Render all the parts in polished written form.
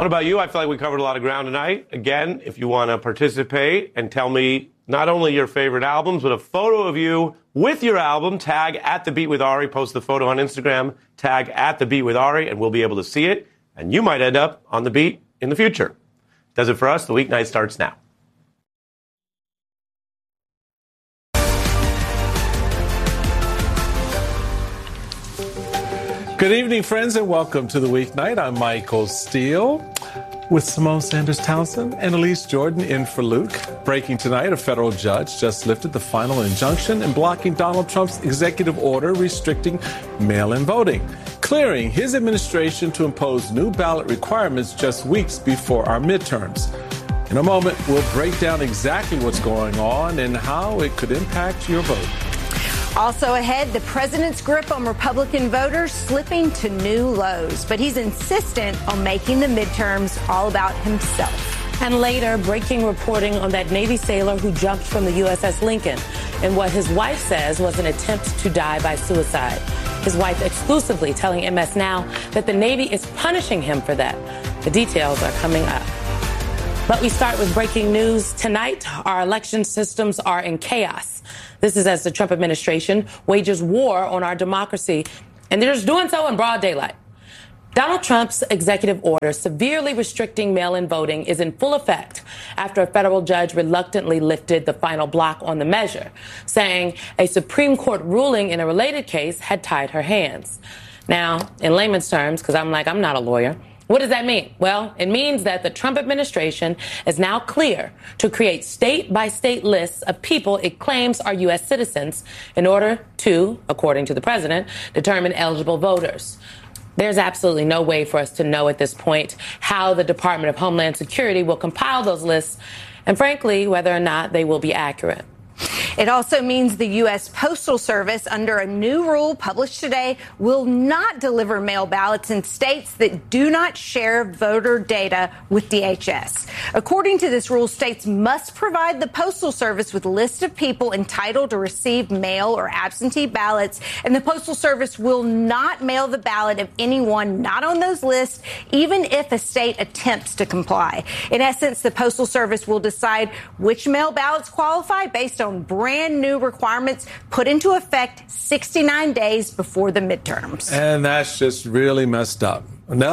What about you? I feel like we covered a lot of ground tonight. Again, if you want to participate and tell me not only your favorite albums, but a photo of you with your album, tag at The Beat with Ari. Post the photo on Instagram, tag at The Beat with Ari, and we'll be able to see it. And you might end up on The Beat in the future. Does it for us. The weeknight starts now. Good evening, friends, and welcome to The Weeknight. I'm Michael Steele with Simone Sanders Townsend and Elise Jordan in for Luke. Breaking tonight, a federal judge just lifted the final injunction in blocking Donald Trump's executive order restricting mail-in voting, clearing his administration to impose new ballot requirements just weeks before our midterms. In a moment, we'll break down exactly what's going on and how it could impact your vote. Also ahead, the president's grip on Republican voters slipping to new lows, but he's insistent on making the midterms all about himself. And later, breaking reporting on that Navy sailor who jumped from the USS Lincoln and what his wife says was an attempt to die by suicide. His wife exclusively telling MS Now that the Navy is punishing him for that. The details are coming up. But we start with breaking news. Tonight, our election systems are in chaos. This is as the Trump administration wages war on our democracy, and they're just doing so in broad daylight. Donald Trump's executive order severely restricting mail-in voting is in full effect after a federal judge reluctantly lifted the final block on the measure, saying a Supreme Court ruling in a related case had tied her hands. Now, in layman's terms, because I'm not a lawyer, what does that mean? Well, it means that the Trump administration is now clear to create state-by-state lists of people it claims are U.S. citizens in order to, according to the president, determine eligible voters. There's absolutely no way for us to know at this point how the Department of Homeland Security will compile those lists, and frankly, whether or not they will be accurate. It also means the U.S. Postal Service, under a new rule published today, will not deliver mail ballots in states that do not share voter data with DHS. According to this rule, states must provide the Postal Service with a list of people entitled to receive mail or absentee ballots, and the Postal Service will not mail the ballot of anyone not on those lists, even if a state attempts to comply. In essence, the Postal Service will decide which mail ballots qualify based on brand new requirements put into effect 69 days before the midterms. And that's just really messed up.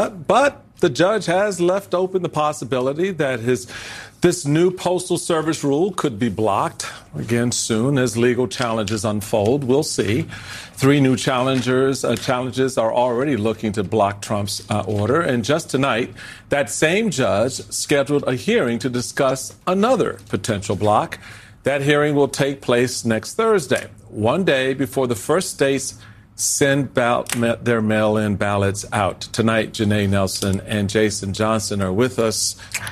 But the judge has left open the possibility that this new Postal Service rule could be blocked again soon as legal challenges unfold. We'll see. 3 new challenges are already looking to block Trump's order. And just tonight, that same judge scheduled a hearing to discuss another potential block. That hearing will take place next Thursday, one day before the first states send their mail-in ballots out. Tonight, Janae Nelson and Jason Johnson are with us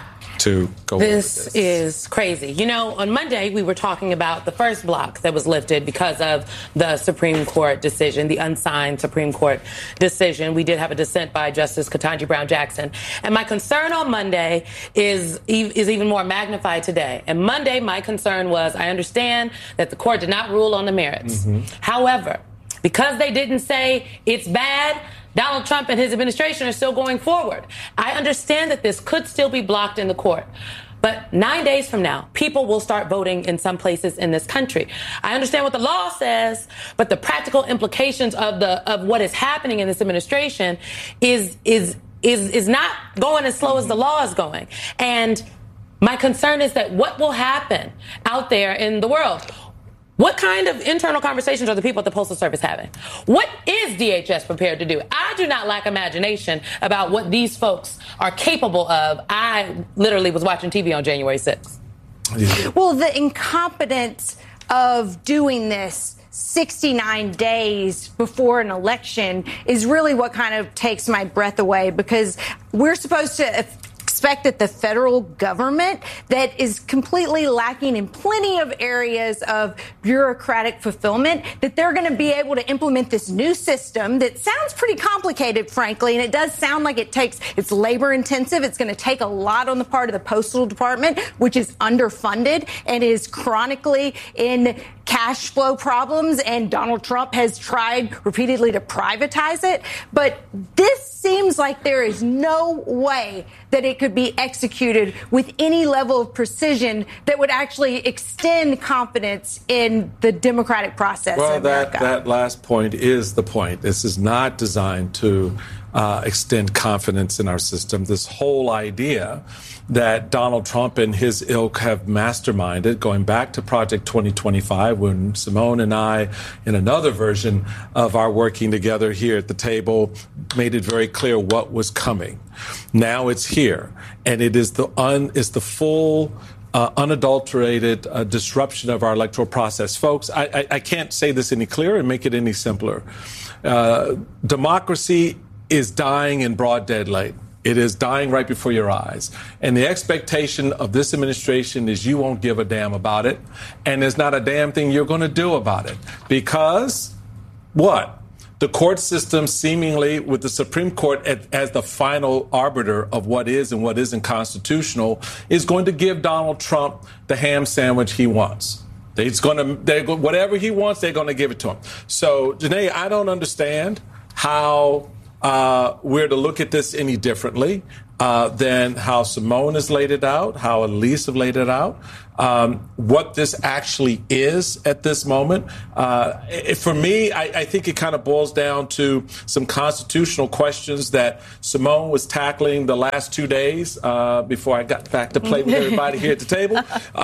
to go over this. This is crazy. You know, on Monday, we were talking about the first block that was lifted because of the Supreme Court decision, the unsigned Supreme Court decision. We did have a dissent by Justice Ketanji Brown Jackson. And my concern on Monday is even more magnified today. And Monday, my concern was, I understand that the court did not rule on the merits. However, because they didn't say it's bad, Donald Trump and his administration are still going forward. I understand that this could still be blocked in the court. But 9 days from now, people will start voting in some places in this country. I understand what the law says, but the practical implications of what is happening in this administration is not going as slow as the law is going. And my concern is that what will happen out there in the world? What kind of internal conversations are the people at the Postal Service having? What is DHS prepared to do? I do not lack imagination about what these folks are capable of. I literally was watching TV on January 6th. Well, the incompetence of doing this 69 days before an election is really what kind of takes my breath away, because we're supposed to expect that the federal government that is completely lacking in plenty of areas of bureaucratic fulfillment, that they're going to be able to implement this new system that sounds pretty complicated, frankly, and it does sound like it's labor intensive. It's going to take a lot on the part of the Postal Department, which is underfunded and is chronically in cash flow problems, and Donald Trump has tried repeatedly to privatize it. But this seems like there is no way that it could be executed with any level of precision that would actually extend confidence in the democratic process in America. That last point is the point. This is not designed to extend confidence in our system. This whole idea that Donald Trump and his ilk have masterminded, going back to Project 2025, when Simone and I, in another version of our working together here at the table, made it very clear what was coming. Now it's here, and it is the full unadulterated disruption of our electoral process. Folks, I can't say this any clearer and make it any simpler. Democracy is dying in broad daylight. It is dying right before your eyes. And the expectation of this administration is you won't give a damn about it. And there's not a damn thing you're going to do about it. Because what? The court system, seemingly with the Supreme Court as the final arbiter of what is and what isn't constitutional, is going to give Donald Trump the ham sandwich he wants. Whatever he wants, they're going to give it to him. So, Janae, I don't understand how we're to look at this any differently than how Simone has laid it out, how Elise have laid it out, what this actually is at this moment. For me, I think it kind of boils down to some constitutional questions that Simone was tackling the last 2 days before I got back to play with everybody here at the table.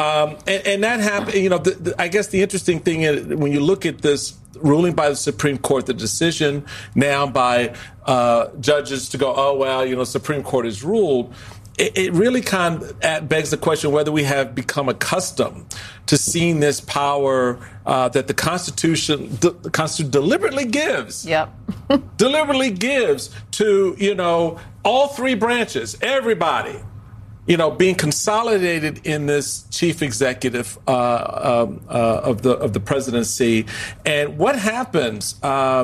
And that happened. I guess the interesting thing is when you look at this ruling by the Supreme Court, the decision now by judges to go, oh, well, Supreme Court has ruled. It really kind of begs the question whether we have become accustomed to seeing this power that the Constitution deliberately gives. Yep. Deliberately gives to, all three branches, everybody. Being consolidated in this chief executive of the presidency. And what happens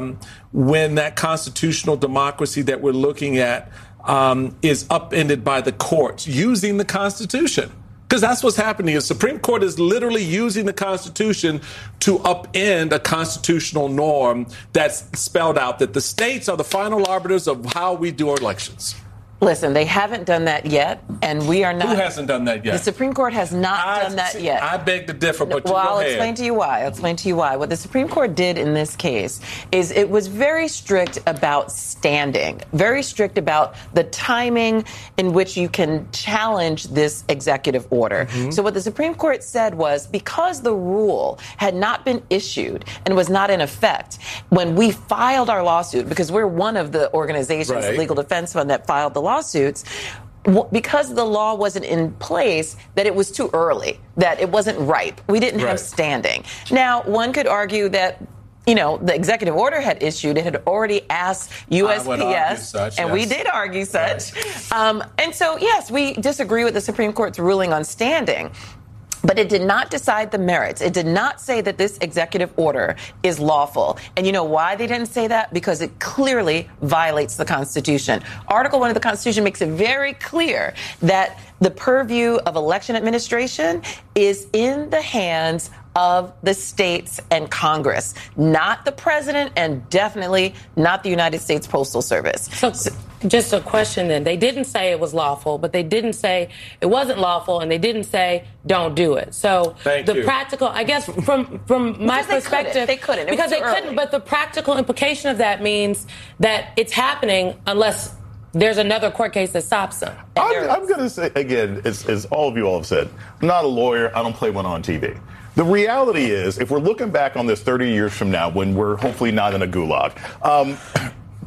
when that constitutional democracy that we're looking at is upended by the courts using the Constitution? Because that's what's happening. The Supreme Court is literally using the Constitution to upend a constitutional norm that's spelled out that the states are the final arbiters of how we do our elections. Listen, they haven't done that yet, and we are not. Who hasn't done that yet? The Supreme Court has not done that yet. I beg to differ, but well, I'll explain to you why. What the Supreme Court did in this case is it was very strict about standing, very strict about the timing in which you can challenge this executive order. Mm-hmm. So what the Supreme Court said was because the rule had not been issued and was not in effect when we filed our lawsuit, because we're one of the organizations, the Legal Defense Fund, that filed the lawsuits, because the law wasn't in place, that it was too early, that it wasn't ripe. We didn't have standing. Now, one could argue that, the executive order had issued. It had already asked USPS, we did argue such. And so, yes, we disagree with the Supreme Court's ruling on standing. But it did not decide the merits. It did not say that this executive order is lawful. And you know why they didn't say that? Because it clearly violates the Constitution. Article 1 of the Constitution makes it very clear that the purview of election administration is in the hands of the states and Congress, not the president, and definitely not the United States Postal Service. So just a question then. They didn't say it was lawful, but they didn't say it wasn't lawful, and they didn't say don't do it. So practical, I guess, from my perspective, they couldn't. Because they couldn't, but the practical implication of that means that it's happening unless there's another court case that stops them. I'm going to say, again, as all of you all have said, I'm not a lawyer. I don't play one on TV. The reality is, if we're looking back on this 30 years from now, when we're hopefully not in a gulag,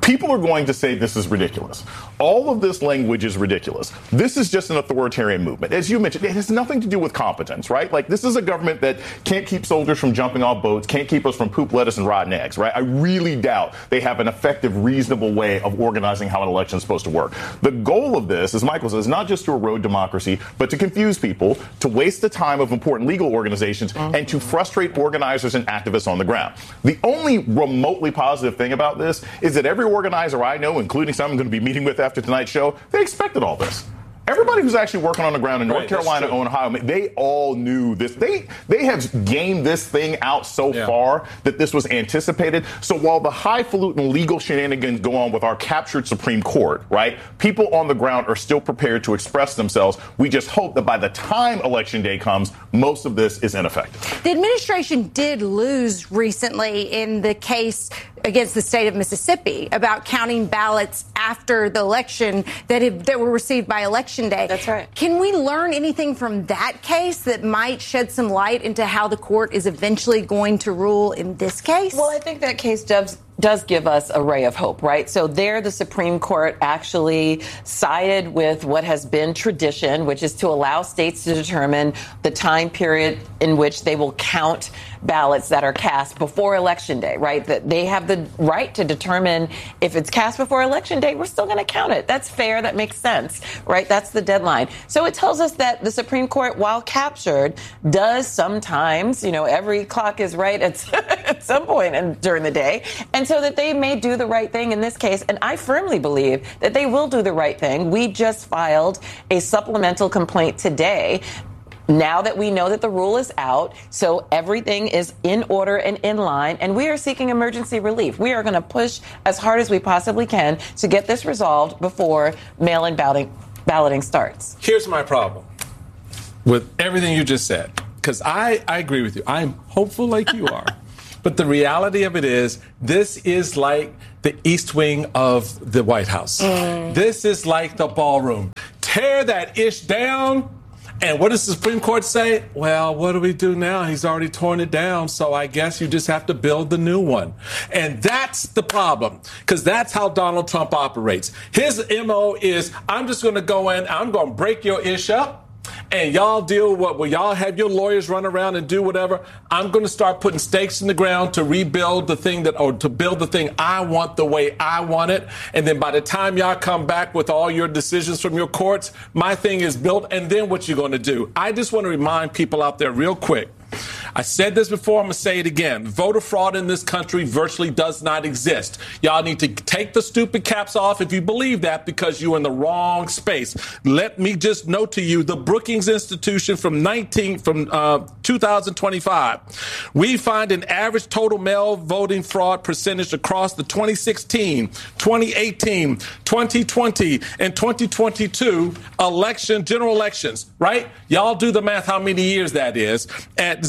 People are going to say this is ridiculous. All of this language is ridiculous. This is just an authoritarian movement. As you mentioned, it has nothing to do with competence, right? Like, this is a government that can't keep soldiers from jumping off boats, can't keep us from poop, lettuce, and rotten eggs, right? I really doubt they have an effective, reasonable way of organizing how an election is supposed to work. The goal of this, as Michael says, is not just to erode democracy, but to confuse people, to waste the time of important legal organizations, and to frustrate organizers and activists on the ground. The only remotely positive thing about this is that every organizer I know, including some I'm going to be meeting with after tonight's show, they expected all this. Everybody who's actually working on the ground in North Carolina and Ohio, they all knew this. They have gamed this thing out so far that this was anticipated. So while the highfalutin legal shenanigans go on with our captured Supreme Court, right, people on the ground are still prepared to express themselves. We just hope that by the time Election Day comes, most of this is ineffective. The administration did lose recently in the case against the state of Mississippi about counting ballots after the election that were received by Election Day. That's right. Can we learn anything from that case that might shed some light into how the court is eventually going to rule in this case? Well, I think that case does give us a ray of hope, right? So there, the Supreme Court actually sided with what has been tradition, which is to allow states to determine the time period in which they will count ballots that are cast before Election Day, right? That they have the right to determine if it's cast before Election Day, we're still going to count it. That's fair. That makes sense, right? That's the deadline. So it tells us that the Supreme Court, while captured, does sometimes, every clock is right at some point during the day. And so that they may do the right thing in this case. And I firmly believe that they will do the right thing. We just filed a supplemental complaint today. Now that we know that the rule is out, so everything is in order and in line, and we are seeking emergency relief. We are going to push as hard as we possibly can to get this resolved before mail-in balloting starts. Here's my problem with everything you just said, because I agree with you. I'm hopeful like you are. But the reality of it is, this is like the East Wing of the White House. This is like the ballroom. Tear that ish down. And what does the Supreme Court say? Well, what do we do now? He's already torn it down, so I guess you just have to build the new one. And that's the problem, because that's how Donald Trump operates. His MO is, I'm just going to go in, I'm going to break your ish up, and y'all deal with what? Well, y'all have your lawyers run around and do whatever. I'm going to start putting stakes in the ground to rebuild the thing to build the thing I want the way I want it. And then by the time y'all come back with all your decisions from your courts, my thing is built. And then what you going to do? I just want to remind people out there real quick. I said this before, I'm going to say it again. Voter fraud in this country virtually does not exist. Y'all need to take the stupid caps off if you believe that, because you're in the wrong space. Let me just note to you, the Brookings Institution from 2025, we find an average total mail voting fraud percentage across the 2016, 2018, 2020, and 2022 general elections, right? Y'all do the math how many years that is, at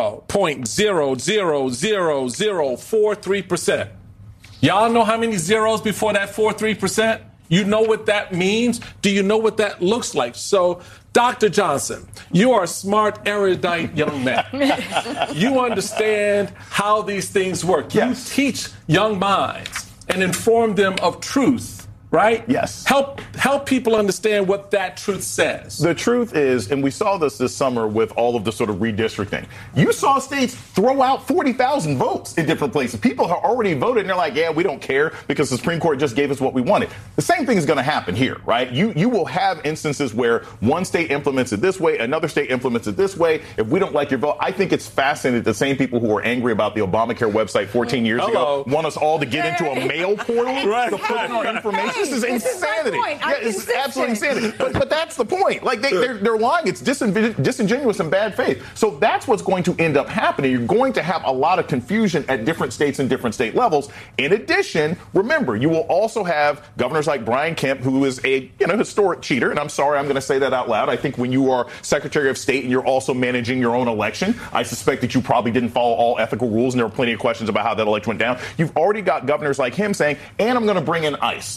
0.0000043%. Y'all know how many zeros before that 43%? You know what that means? Do you know what that looks like? So, Dr. Johnson, you are a smart, erudite young man. You understand how these things work. Yes. You teach young minds and inform them of truth. Right? Yes. Help people understand what that truth says. The truth is, and we saw this summer with all of the sort of redistricting, you saw states throw out 40,000 votes in different places. People have already voted, and they're like, yeah, we don't care because the Supreme Court just gave us what we wanted. The same thing is going to happen here, right? You will have instances where one state implements it this way, another state implements it this way. If we don't like your vote, I think it's fascinating that the same people who were angry about the Obamacare website 14 years ago want us all to get into a mail portal to put in our information. This is insanity. It's absolutely insanity. But that's the point. Like, they're lying. It's disingenuous and bad faith. So that's what's going to end up happening. You're going to have a lot of confusion at different states and different state levels. In addition, remember, you will also have governors like Brian Kemp, who is a historic cheater. And I'm sorry, I'm going to say that out loud. I think when you are Secretary of State and you're also managing your own election, I suspect that you probably didn't follow all ethical rules. And there were plenty of questions about how that election went down. You've already got governors like him saying, and I'm going to bring in ICE.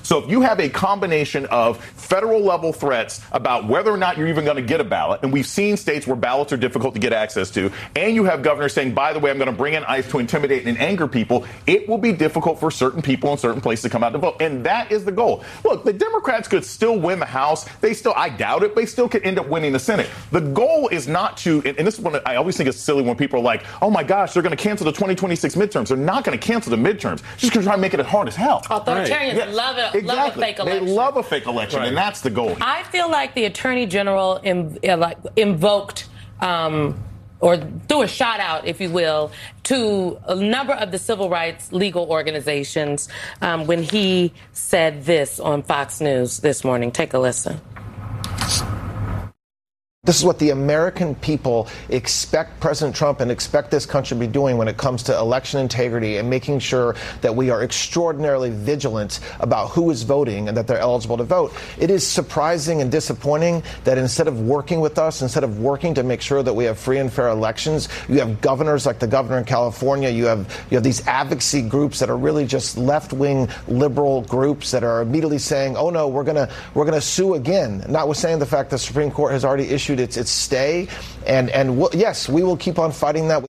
So if you have a combination of federal level threats about whether or not you're even going to get a ballot, and we've seen states where ballots are difficult to get access to, and you have governors saying, by the way, I'm going to bring in ICE to intimidate and anger people, it will be difficult for certain people in certain places to come out to vote. And that is the goal. Look, the Democrats could still win the House. I doubt it, they still could end up winning the Senate. The goal is not to, and this is one that I always think is silly when people are like, oh my gosh, they're going to cancel the 2026 midterms. They're not going to cancel the midterms. Just going to try to make it as hard as hell. Authoritarians love a fake election. They love a fake election, and that's the goal. I feel like the Attorney General invoked or threw a shot out, if you will, to a number of the civil rights legal organizations when he said this on Fox News this morning. Take a listen. This is what the American people expect President Trump and expect this country to be doing when it comes to election integrity and making sure that we are extraordinarily vigilant about who is voting and that they're eligible to vote. It is surprising and disappointing that instead of working with us, instead of working to make sure that we have free and fair elections, you have governors like the governor in California. You have these advocacy groups that are really just left-wing liberal groups that are immediately saying, oh no, we're gonna sue again, notwithstanding the fact the Supreme Court has already issued its stay, and yes, we will keep on fighting that.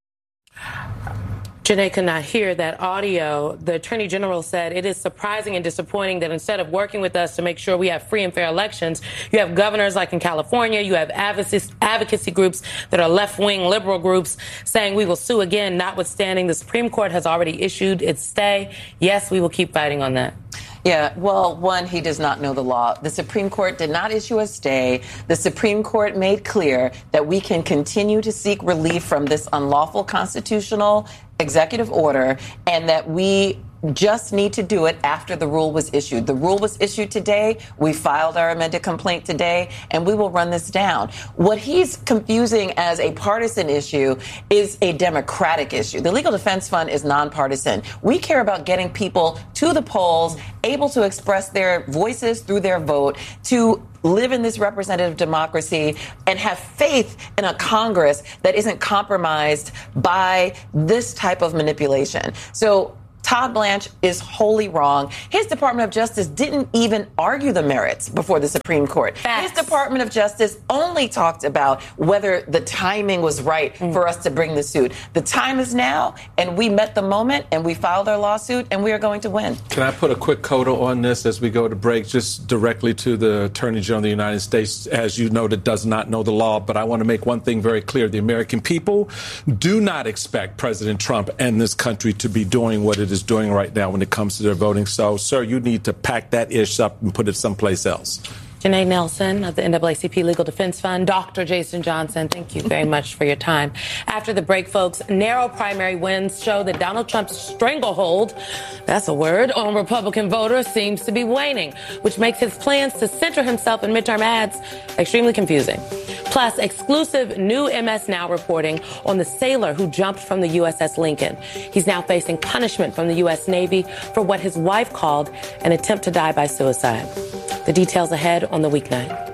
Janae could not hear that audio. The Attorney General said it is surprising and disappointing that instead of working with us to make sure we have free and fair elections, you have governors like in California, you have advocacy groups that are left-wing liberal groups saying we will sue again, notwithstanding the Supreme Court has already issued its stay. Yes, we will keep fighting on that. Yeah, well, one, he does not know the law. The Supreme Court did not issue a stay. The Supreme Court made clear that we can continue to seek relief from this unlawful constitutional executive order and that we just need to do it after the rule was issued. The rule was issued today. We filed our amended complaint today, and we will run this down. What he's confusing as a partisan issue is a democratic issue. The Legal Defense Fund is nonpartisan. We care about getting people to the polls, able to express their voices through their vote, to live in this representative democracy and have faith in a Congress that isn't compromised by this type of manipulation. So Todd Blanche is wholly wrong. His Department of Justice didn't even argue the merits before the Supreme Court. Facts. His Department of Justice only talked about whether the timing was right for us to bring the suit. The time is now, and we met the moment, and we filed our lawsuit, and we are going to win. Can I put a quick coda on this as we go to break, just directly to the Attorney General of the United States, as you noted, does not know the law. But I want to make one thing very clear. The American people do not expect President Trump and this country to be doing what it is doing right now when it comes to their voting. So, sir, you need to pack that ish up and put it someplace else. Janae Nelson of the NAACP Legal Defense Fund, Dr. Jason Johnson, thank you very much for your time. After the break, folks, narrow primary wins show that Donald Trump's stranglehold, that's a word, on Republican voters seems to be waning, which makes his plans to center himself in midterm ads extremely confusing. Plus, exclusive new MS Now reporting on the sailor who jumped from the USS Lincoln. He's now facing punishment from the U.S. Navy for what his wife called an attempt to die by suicide. The details ahead on The Weeknight.